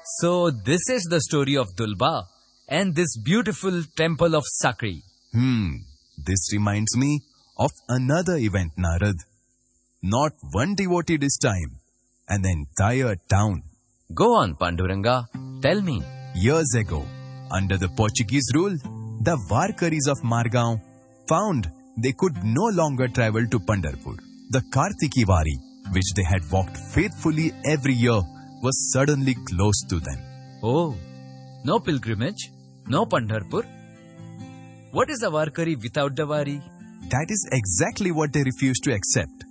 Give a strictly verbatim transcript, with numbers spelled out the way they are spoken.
So this is the story of Dulba and this beautiful temple of Sakri. Hmm, this reminds me of another event, Narad. Not one devotee this time, an entire town. Go on, Panduranga. Tell me. Years ago, under the Portuguese rule, the Varkaris of Margao found they could no longer travel to Pandharpur. The Kartiki Wari, which they had walked faithfully every year, was suddenly closed to them. Oh, no pilgrimage, no Pandharpur. What is a Varkari without the Wari? That is exactly what they refused to accept.